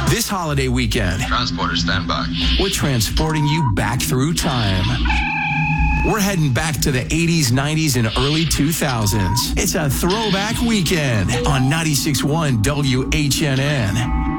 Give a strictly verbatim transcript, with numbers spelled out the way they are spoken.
This holiday weekend, Transporter, stand by. we're transporting you back through time. We're heading back to the eighties, nineties, and early two thousands. It's a throwback weekend on ninety-six point one W H N N.